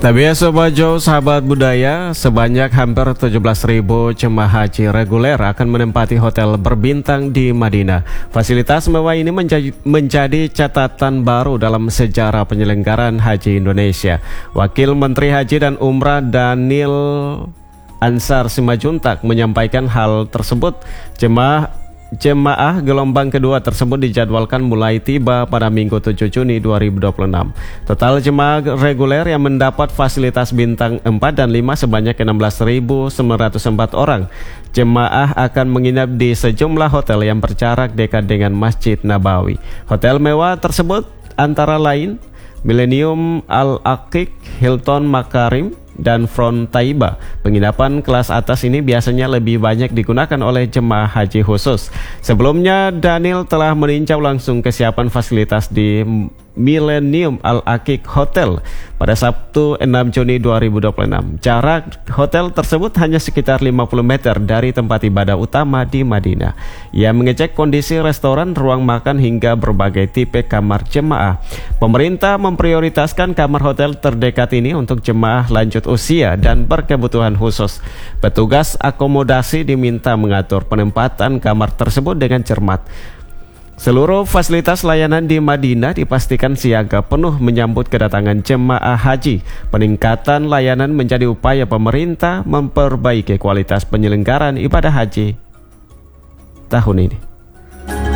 Tapi ya Sobat Jo, sahabat budaya, sebanyak hampir 17.000 jemaah haji reguler akan menempati hotel berbintang di Madinah. Fasilitas mewah ini menjadi catatan baru dalam sejarah penyelenggaraan haji Indonesia. Wakil Menteri Haji dan Umrah Daniel Ansar Simajuntak menyampaikan hal tersebut. Jemaah gelombang kedua tersebut dijadwalkan mulai tiba pada Minggu 7 Juni 2026. Total jemaah reguler yang mendapat fasilitas bintang 4 dan 5 sebanyak 16.904 orang. Jemaah akan menginap di sejumlah hotel yang berjarak dekat dengan Masjid Nabawi. Hotel mewah tersebut antara lain Millennium Al-Aqiq, Hilton Makarim, dan Front Taiba. Penginapan kelas atas ini biasanya lebih banyak digunakan oleh jemaah haji khusus. Sebelumnya, Daniel telah meninjau langsung kesiapan fasilitas di Millennium Al-Aqiq Hotel pada Sabtu 6 Juni 2026. Jarak hotel tersebut hanya sekitar 50 meter dari tempat ibadah utama di Madinah. Ia mengecek kondisi restoran, ruang makan hingga berbagai tipe kamar jemaah. Pemerintah memprioritaskan kamar hotel terdekat ini untuk jemaah lanjut usia dan berkebutuhan khusus. Petugas akomodasi diminta mengatur penempatan kamar tersebut dengan cermat. Seluruh fasilitas layanan di Madinah dipastikan siaga penuh menyambut kedatangan jemaah haji. Peningkatan layanan menjadi upaya pemerintah memperbaiki kualitas penyelenggaraan ibadah haji tahun ini.